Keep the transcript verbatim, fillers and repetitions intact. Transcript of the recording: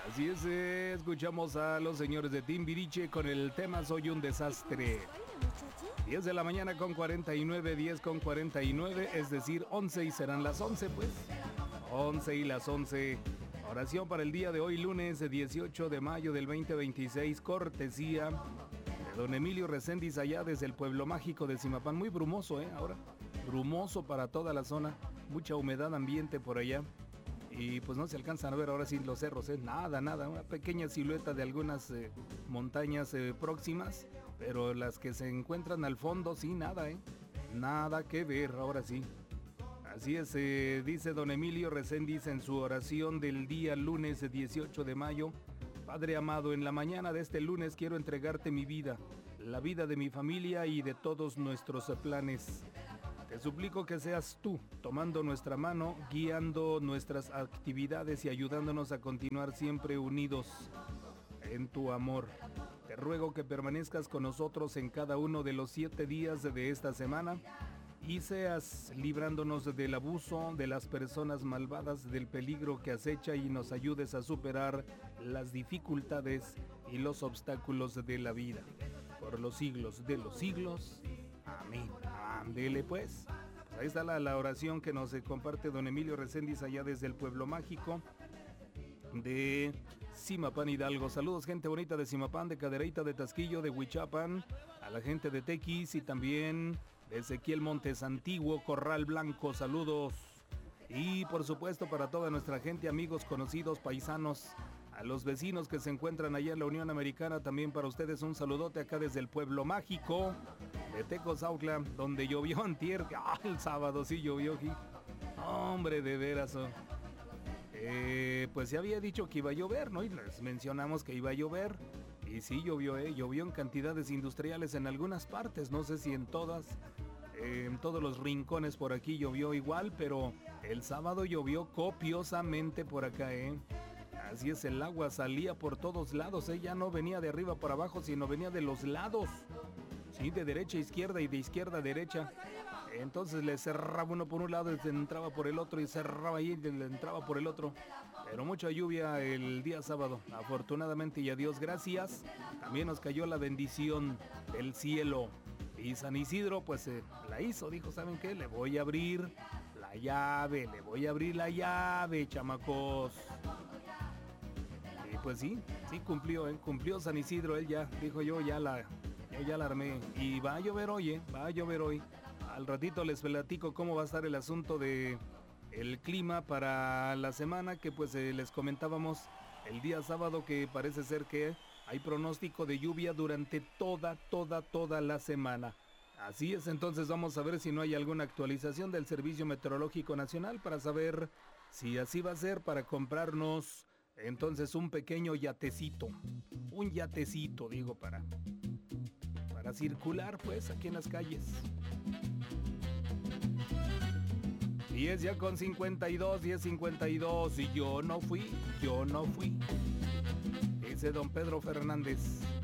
Así es, eh, escuchamos a los señores de Timbiriche con el tema Soy un desastre. diez de la mañana con cuarenta y nueve, diez con cuarenta y nueve, es decir, once y serán las once, pues. once y las once. Oración para el día de hoy, lunes dieciocho de mayo del veinte veintiséis, cortesía de don Emilio Reséndiz allá desde el pueblo mágico de Zimapán. Muy brumoso, ¿eh? Ahora, brumoso para toda la zona, mucha humedad ambiente por allá. Y pues no se alcanzan a ver ahora sí los cerros, ¿eh? Nada, nada, una pequeña silueta de algunas eh, montañas eh, próximas, pero las que se encuentran al fondo, sí, nada, ¿eh? Nada que ver, ahora sí. Así es, eh, dice don Emilio Reséndiz en su oración del día lunes dieciocho de mayo. Padre amado, en la mañana de este lunes quiero entregarte mi vida, la vida de mi familia y de todos nuestros planes. Te suplico que seas tú, tomando nuestra mano, guiando nuestras actividades y ayudándonos a continuar siempre unidos en tu amor. Te ruego que permanezcas con nosotros en cada uno de los siete días de esta semana y seas librándonos del abuso de las personas malvadas, del peligro que acecha y nos ayudes a superar las dificultades y los obstáculos de la vida. Por los siglos de los siglos. Amén. Ándele pues. Pues ahí está la, la oración que nos comparte don Emilio Reséndiz allá desde el pueblo mágico de Zimapán, Hidalgo. Saludos, gente bonita de Zimapán, de Cadereyta, de Tasquillo, de Huichapan, a la gente de Tequis y también de Ezequiel Montes Antiguo, Corral Blanco. Saludos. Y por supuesto para toda nuestra gente, amigos, conocidos, paisanos, a los vecinos que se encuentran allá en la Unión Americana, también para ustedes un saludote acá desde el pueblo mágico de Tecozautla, donde llovió antier. ¡Ah, el sábado sí llovió aquí! Hombre, de veras. Oh. Eh, pues se había dicho que iba a llover, ¿no? Y les mencionamos que iba a llover. Y sí llovió, ¿eh? Llovió en cantidades industriales en algunas partes, no sé si en todas. Eh, en todos los rincones por aquí llovió igual, pero el sábado llovió copiosamente por acá, ¿eh? Así es, el agua salía por todos lados, ¿eh? Ya no venía de arriba para abajo, sino venía de los lados. Sí, de derecha a izquierda y de izquierda a derecha. Entonces le cerraba uno por un lado y entraba por el otro y cerraba ahí y le entraba por el otro. Pero mucha lluvia el día sábado, afortunadamente, y a Dios gracias. También nos cayó la bendición del cielo. Y San Isidro pues eh, la hizo, dijo, ¿saben qué? Le voy a abrir la llave, le voy a abrir la llave, chamacos. Y pues sí, sí cumplió, ¿eh? Cumplió San Isidro, él ya, dijo yo ya la... Yo ya la armé y va a llover hoy, ¿eh? Va a llover hoy. Al ratito les platico cómo va a estar el asunto de el clima para la semana, que pues eh, les comentábamos el día sábado que parece ser que hay pronóstico de lluvia durante toda, toda, toda la semana. Así es, entonces vamos a ver si no hay alguna actualización del Servicio Meteorológico Nacional para saber si así va a ser, para comprarnos entonces un pequeño yatecito. Un yatecito, digo, para... para circular pues aquí en las calles. diez ya con cincuenta y dos, diez cincuenta y dos, y yo no fui, yo no fui. Dice don Pedro Fernández.